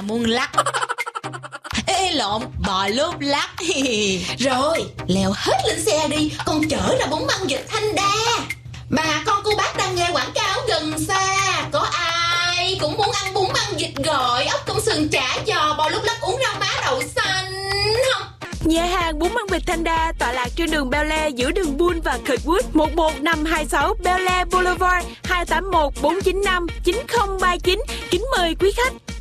muôn lắc. Ê lộn, bò lúc lắc. Rồi, leo hết lên xe đi, con chở ra bún măng vịt Thanh Đa. Bà con cô bác đang nghe quảng cáo gần xa. Có ai cũng muốn ăn bún măng vịt gỏi, ốc công sừng, chả giò, bò lúc lắc, uống rau má đậu xanh không? Nhà hàng bún măng vịt Thanh Đa tọa lạc trên đường Bel Air giữa đường Bull và Kirkwood, 11526 Bel Air Boulevard, 281 495 9039. Kính mời quý khách.